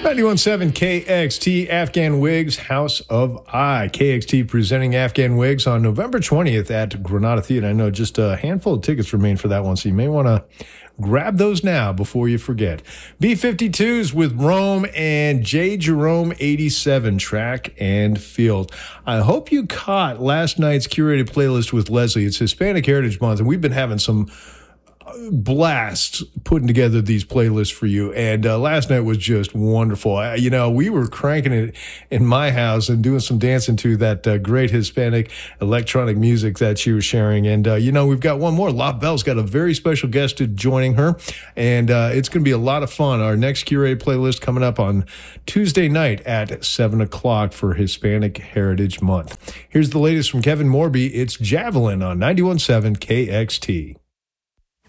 91.7 KXT, Afghan Wigs, House of I. KXT presenting Afghan Wigs on November 20th at Granada Theater. I know just a handful of tickets remain for that one, so you may want to grab those now before you forget. B-52s with Rome and J. Jerome 87, track and field. I hope you caught last night's curated playlist with Leslie. It's Hispanic Heritage Month, and we've been having some blast putting together these playlists for you. And last night was just wonderful. We were cranking it in my house and doing some dancing to that great Hispanic electronic music that she was sharing. And, we've got one more. La Belle's got a very special guest joining her. And it's going to be a lot of fun. Our next curated playlist coming up on Tuesday night at 7 o'clock for Hispanic Heritage Month. Here's the latest from Kevin Morby. It's Javelin on 91.7 KXT.